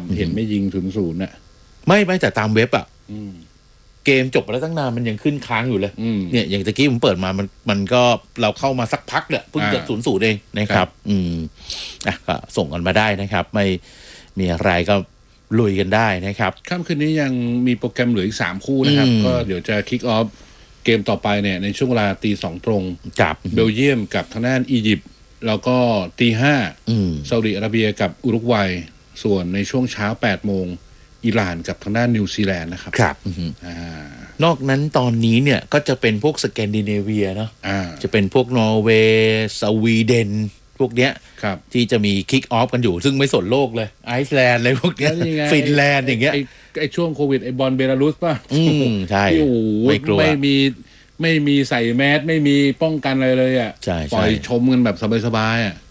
เห็นไม่ยิง0-0น่ะไม่แต่ตามเว็บเกมจบไปแล้วตั้งนานมันยังขึ้นค้างอยู่เลยเนี่ยอย่างตะกี้ผมเปิดมามันก็เราเข้ามาสักพักเนี่ยเพิ่งจะ0-0เองนะครับก็ส่งกันมาได้นะครับไม่มีอะไรก็ลุยกันได้นะครับค่ำคืนนี้ยังมีโปรแกรมเหลืออีก3คู่นะครับก็เดี๋ยวจะคิกออฟเกมต่อไปเนี่ยในช่วงเวลา 2:00 นตรงเบลเยียมกับทางด้านอียิปต์แล้วก็ 5:00 นซาอุดิอาระเบียกับอุรุกวัยส่วนในช่วงเช้า 8:00 นอิหร่านกับทางด้านนิวซีแลนด์นะครับครับนอกนั้นตอนนี้เนี่ยก็จะเป็นพวกสแกนดิเนเวียเนาะจะเป็นพวกนอร์เวย์สวีเดนพวกเนี้ยที่จะมีคิกออฟกันอยู่ซึ่งไม่สนโลกเลยไอซ์แลนด์อะไรพวกเนี้ยฟินแลนด์อย่างเงี้ยไอช่วงโควิดไอบอลเบลารุสป่ะใช่ไม่กลัวไม่มีใส่แมสไม่มีป้องกันอะไรเลยอ่ะปล่อยชมกันแบบสบายๆอ่ะ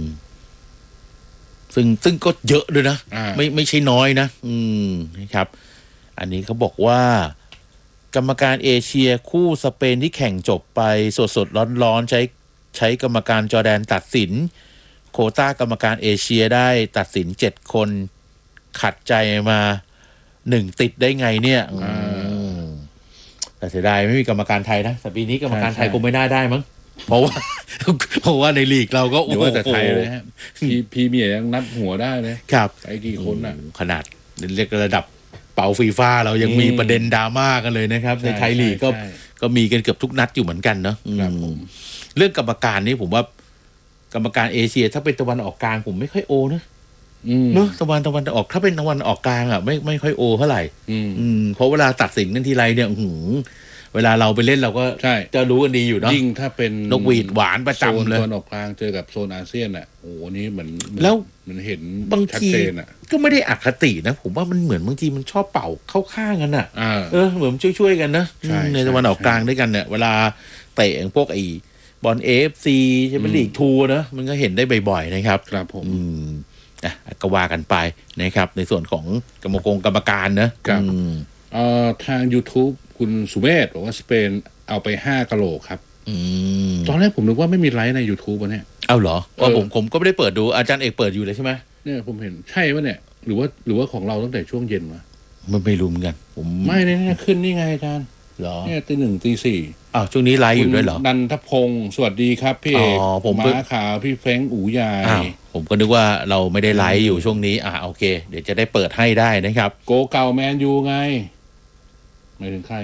ซึ่งก็เยอะด้วยนะไม่ใช่น้อยนะนะครับอันนี้เขาบอกว่ากรรมการเอเชียคู่สเปนที่แข่งจบไปสดๆร้อนๆใช้กรรมการจอร์แดนตัดสินโควต้ากรรมการเอเชียได้ตัดสิน7คนขัดใจมา1ติดได้ไงเนี่ยแต่เสียดายไม่มีกรรมการไทยนะแต่ปีนี้กรรมการไทยคงไม่น่าได้มั้งเพราะว่าในลีกเราก็โอ้โหแต่ไทยเลยฮะพีเมียร์ยังนับหัวได้เลยครับไอ้กี่คนน่ะขนาดเรียกระดับเป่าฟีฟ่าเรายังมีประเด็นดราม่ากันเลยนะครับในไทยลีกก็มีกันเกือบทุกนัดอยู่เหมือนกันเนาะเรื่องกรรมการนี่ผมว่ากรรมการเอเชียถ้าเป็นตะวันออกกลางผมไม่ค่อยโอนะเนาะตะวันออกถ้าเป็นตะวันออกกลางอ่ะไม่ค่อยโอเท่าไหร่เพราะเวลาตัดสินกันทีไรเนี่ยเวลาเราไปเล่นเราก็จะรู้กันดีอยู่เนาะยิ่งถ้าเป็นนกหวีดหวานประจำเลยโซนตะวันออกกลางเจอกับโซนอาเซียนอ่ะโอ้นี่เหมือนแล้วมันเห็นบางทีก็ไม่ได้อคตินะผมว่ามันเหมือนบางทีมันชอบเป่าเข้าข้างกันอ่ะเหมือนช่วยๆกันนะในตะวันออกกลางด้วยกันเนี่ยเวลาเตะพวกไอ้บอล AFC ใช่ไหมลีกทูนะมันก็เห็นได้บ่อยๆนะครับครับผมก็ว่ากันไปนะครับในส่วนของกรรมการนะครับทาง YouTube คุณสุเมธบอกว่าสเปนเอาไป5กะโหลกครับตอนแรกผมนึกว่าไม่มีไลฟ์ใน YouTube วะเนี่ยเอาเหรอว่าผมก็ไม่ได้เปิดดูอาจารย์เอกเปิดอยู่เลยใช่ไหมเนี่ยผมเห็นใช่ป่ะเนี่ยหรือว่าของเราตั้งแต่ช่วงเย็นวะมันไม่รู้เหมือนกันผมไม่เนี่ยขึ้นนี่ไงอาจารย์เหรอเนี่ยตี 1 ตี 4 ช่วงนี้ไลฟ์อยู่ด้วยเหรอนันทพงศ์สวัสดีครับพี่เอกผมม้าขาวพี่เฟ้งอู๋ใหญ่ผมก็นึกว่าเราไม่ได้ไลฟ์อยู่ช่วงนี้โอเคเดี๋ยวจะได้เปิดให้ได้นะครับโกเก่าแมนยูไงไม่ถึงใคร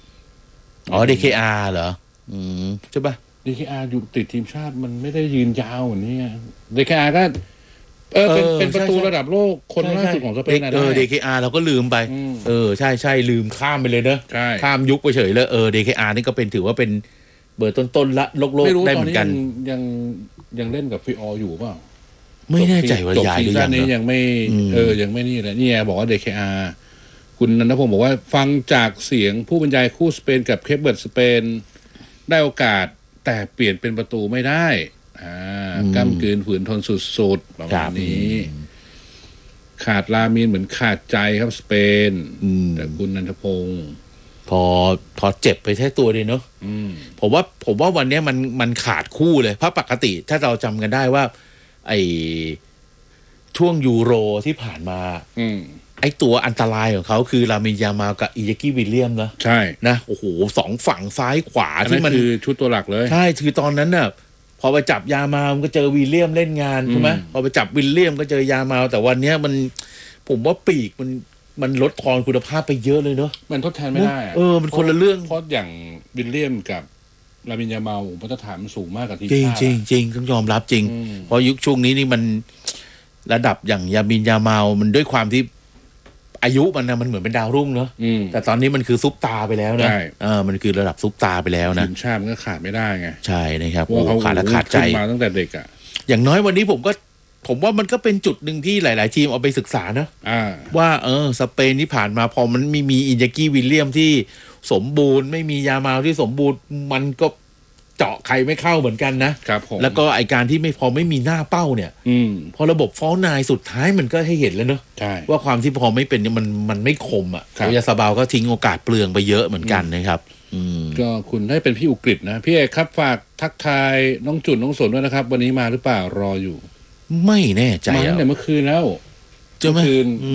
DKR เหรอใช่ป่ะ DKR อยู่ติดทีมชาติมันไม่ได้ยืนยาวเหมือนนี้ DKR ก็เป็นประตูระดับโลกคนล่าสุดของสเปนนะ DKR เราก็ลืมไปใช่ลืมข้ามไปเลยเนอะข้ามยุคไปเฉยเลยDKR นี่ก็เป็นถือว่าเป็นเบอร์ต้นๆละโลกได้เหมือนกันยังเล่นกับฟิอออยู่เปล่าไม่แน่ใจว่าย้ายหรือยังนี้ยังไม่ยังไม่นี่เลยนี่บอกว่า DKR คุณนันทพงศ์บอกว่าฟังจากเสียงผู้บรรยายคู่สเปนกับเคปเบิร์ดสเปนได้โอกาสแต่เปลี่ยนเป็นประตูไม่ได้ก้ำกืนฝืนทนสุดๆประมาณนี้ขาดลามีนเหมือนขาดใจครับสเปนแต่คุณนันทพงศ์พอเจ็บไปแค่ตัวเดียวเนาะผมว่าวันนี้มันขาดคู่เลยเพราะปกติถ้าเราจำกันได้ว่าไอช่วงยูโรที่ผ่านมาไอตัวอันตรายของเขาคือลามินยามาลกับอิยากิวิลเลียมนะใช่นะโอ้โห2ฝั่งซ้ายขวาที่มันคือชุดตัวหลักเลยใช่คือตอนนั้นน่ะพอไปจับยามาลก็เจอวิลเลียมเล่นงานใช่ไหมพอไปจับวิลเลียมก็เจอยามาลแต่วันนี้ผมว่าปีกมันลดทอนคุณภาพไปเยอะเลยเนาะมันทดแทนไม่ได้มันคนละเรื่องเพราะอย่างวิลเลียมกับลามินยามาลมาตรฐานมันสูงมากกับทีมชาติจริงต้องยอมรับจริงเพราะยุคช่วงนี้นี่มันระดับอย่างยามินยามาลมันด้วยความที่อายุมันเหมือนเป็นดาวรุ่งเนาะแต่ตอนนี้มันคือซุปตาไปแล้วนะมันคือระดับซุปตาไปแล้วนะทีมชาติมันก็ขาดไม่ได้ไงใช่นะครับขาดและขาดใจมาตั้งแต่เด็กอย่างน้อยวันนี้ผมว่ามันก็เป็นจุดหนึ่งที่หลายๆทีมเอาไปศึกษานะว่าสเปนที่ผ่านมาพอมันมีอินยากิวิลเลียมที่สมบูรณ์ไม่มียามาลที่สมบูรณ์มันก็เจาะใครไม่เข้าเหมือนกันนะครับผมแล้วก็ไอการที่ไม่มีหน้าเป้าเนี่ยพอระบบฟอลนายสุดท้ายมันก็ให้เห็นแล้วเนอะว่าความที่พอไม่เป็นเนี่ยมันไม่คมยาซาบาวก็ทิ้งโอกาสเปลืองไปเยอะเหมือนกันนะครับก็คุณได้เป็นพี่อุกฤษนะพี่เอกครับฝากทักทายน้องจุนน้องสนด้วยนะครับวันนี้มาหรือเปล่ารออยู่ไม่แน่ใจมาตั้งแต่เมื่อคืนแล้วเมื่อคืน